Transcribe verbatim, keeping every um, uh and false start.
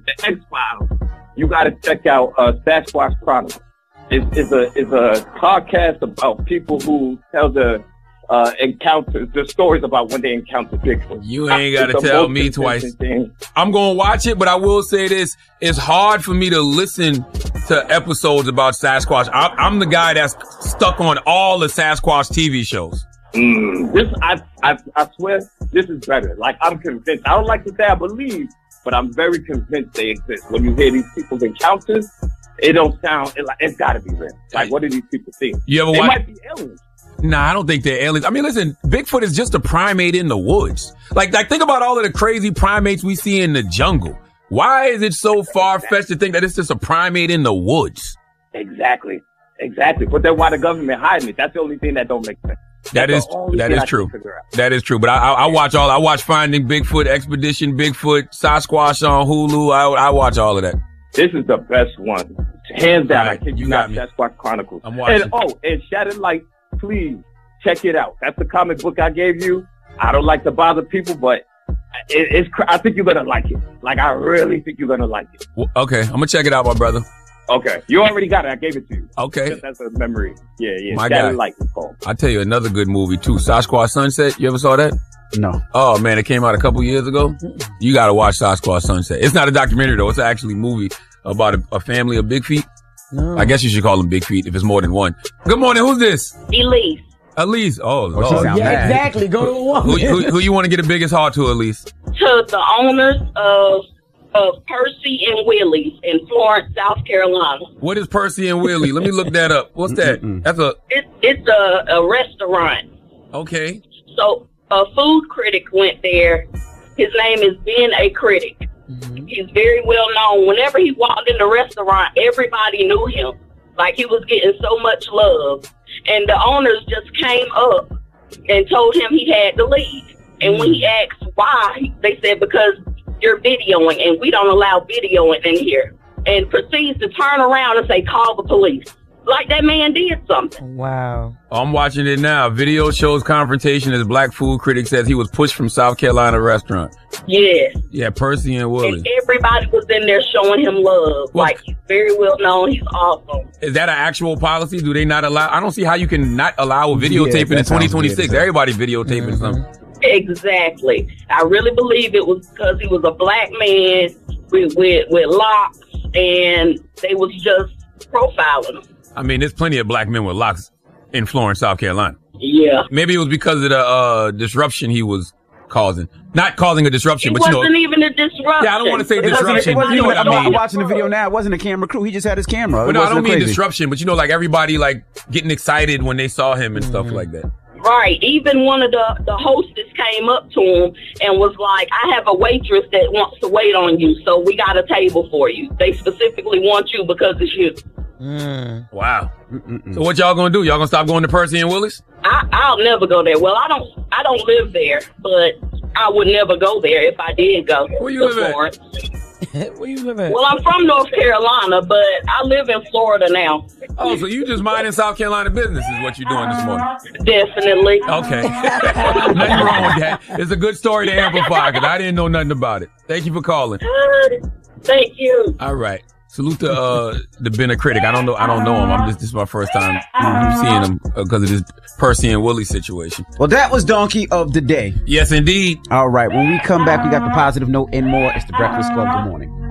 the X-Files, you got to check out uh, Sasquatch Chronicles. It's, it's a it's a podcast about people who tell the uh, encounters, the stories about when they encounter Bigfoot. You ain't got to tell me twice. Thing. I'm going to watch it, but I will say this. It's hard for me to listen to episodes about Sasquatch. I, I'm the guy that's stuck on all the Sasquatch T V shows. Mm, this, I, I, I swear, this is better. Like, I'm convinced. I don't like to say I believe, but I'm very convinced they exist. When you hear these people's encounters, it don't sound, it, like, it's gotta be real. Like, what do these people think? You ever they watch? might be aliens. Nah, I don't think they're aliens. I mean, listen, Bigfoot is just a primate in the woods. Like, like think about all of the crazy primates we see in the jungle. Why is it so far-fetched to think that it's just a primate in the woods? Exactly. Exactly. But then why the government hiding it? That's the only thing that don't make sense. That That's is that is true. That is true. But I, I, I watch all. I watch Finding Bigfoot, Expedition Bigfoot, Sasquatch on Hulu. I, I watch all of that. This is the best one, hands down. Right, I kid you, you not. Sasquatch Chronicles. I'm watching. And oh, and Shattered Light, please check it out. That's the comic book I gave you. I don't like to bother people, but it, it's. I think you're gonna like it. Like I really think you're gonna like it. Well, okay, I'm gonna check it out, my brother. Okay, you already got it. I gave it to you. Okay, that's a memory. Yeah, yeah. My Shattered guy. Light is called. I'll tell you another good movie too. Sasquatch Sunset. You ever saw that? No. Oh man, it came out a couple years ago. You gotta watch Sasquatch Sunset. It's not a documentary though. It's actually a movie about a, a family of big feet. No. I guess you should call them big feet if it's more than one. Good morning. Who's this? Elise. Elise. Oh, oh Lord. yeah, mad. Exactly. Go to the woman. Who, who, who you want to get the biggest heart to, Elise? To the owners of of Percy and Willie's in Florence, South Carolina. What is Percy and Willie? Let me look that up. What's that? Mm-mm. That's a. It, it's a, a restaurant. Okay. So a food critic went there. His name is Ben A. Critic. Mm-hmm. He's very well known. Whenever he walked in the restaurant, everybody knew him. Like he was getting so much love. And the owners just came up and told him he had to leave. And mm-hmm. when he asked why, they said, because you're videoing and we don't allow videoing in here. And proceeds to turn around and say, call the police. Like that man did something. Wow. I'm watching it now. Video shows confrontation as black food critic says he was pushed from South Carolina restaurant. Yes. Yeah, Percy and Willie. And everybody was in there showing him love. Well, like he's very well known. He's awesome. Is that an actual policy? Do they not allow? I don't see how you can not allow a videotaping yeah, in twenty twenty-six. Everybody videotaping mm-hmm. something. Exactly. I really believe it was because he was a black man with, with, with locks and they was just profiling him. I mean, there's plenty of black men with locks in Florence, South Carolina. Yeah. Maybe it was because of the uh, disruption he was causing. Not causing a disruption, it but you know. It wasn't even a disruption. Yeah, I don't want to say it disruption. Wasn't, it wasn't, you know what I mean? I'm watching the video now. It wasn't a camera crew. He just had his camera. But it no, I don't mean crazy. disruption, but you know, like everybody like getting excited when they saw him and mm-hmm. stuff like that. Right. Even one of the, the hostess came up to him and was like, I have a waitress that wants to wait on you, so we got a table for you. They specifically want you because it's you. Mm. Wow. Mm-mm-mm. So what y'all gonna do? Y'all gonna stop going to Percy and Willie's? I, I'll never go there. Well, I don't I don't live there, but I would never go there if I did go. Where you live Florence. at? Where you live at? Well, I'm from North Carolina, but I live in Florida now. Oh, so you just minding South Carolina business is what you're doing this morning? Definitely. Okay. Nothing wrong with that. It's a good story to amplify because I didn't know nothing about it. Thank you for calling. Thank you. All right. Salute to uh, the Ben A. Critic. I don't know. I don't know him. I'm just this is my first time mm-hmm, seeing him because uh, of this Percy and Willie situation. Well, that was Donkey of the Day. Yes, indeed. All right. When we come back, we got the positive note and more. It's the Breakfast Club. Good morning.